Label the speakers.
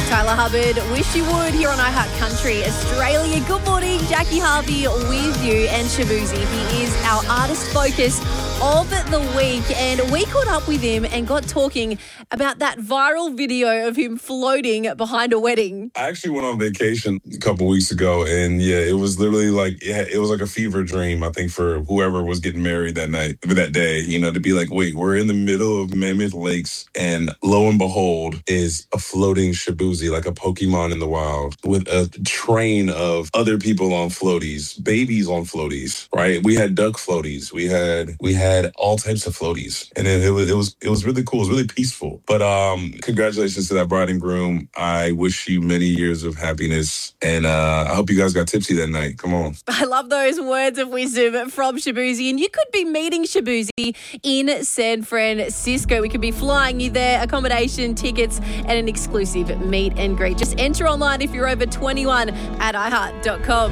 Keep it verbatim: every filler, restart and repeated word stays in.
Speaker 1: Tyler Hubbard, Wish You Would here on iHeart Country Australia. Good morning, Jackie Harvey with you and Shabuzi. He is our artist focus of the week, and we caught up with him and got talking about that viral video of him floating behind a wedding.
Speaker 2: I actually went on vacation a couple weeks ago, and yeah, it was literally like, yeah, it was like a fever dream, I think, for whoever was getting married that night, that day, you know, to be like, wait, we're in the middle of Mammoth Lakes, and lo and behold is a floating Shabuzi, like a Pokemon in the wild, with a train of other people on floaties, babies on floaties, right? We had duck floaties, we had, we had had all types of floaties, and it, it was it was it was really cool. It was really peaceful. But um, congratulations to that bride and groom. I wish you many years of happiness, and uh, I hope you guys got tipsy that night. Come on.
Speaker 1: I love those words of wisdom from Shabuzi, and you could be meeting Shabuzi in San Francisco. We could be flying you there, accommodation, tickets, and an exclusive meet and greet. Just enter online if you're over twenty-one at i heart dot com.